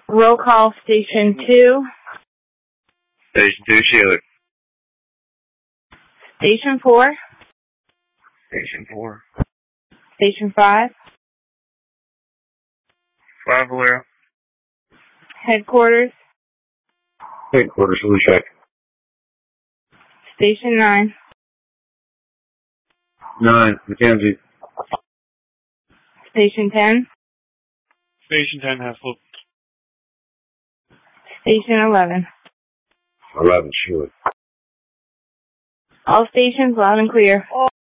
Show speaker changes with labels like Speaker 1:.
Speaker 1: Roll call, Station 2.
Speaker 2: Station 2, Sheila.
Speaker 1: Station 4.
Speaker 2: Station 4.
Speaker 1: Station 5.
Speaker 2: 5 Valero.
Speaker 1: Headquarters.
Speaker 2: Headquarters, who's check?
Speaker 1: Station 9.
Speaker 2: 9, Mackenzie.
Speaker 1: Station 10.
Speaker 3: Station 10, Hassel.
Speaker 1: Station 11.
Speaker 2: 11, Sheila.
Speaker 1: All stations loud and clear.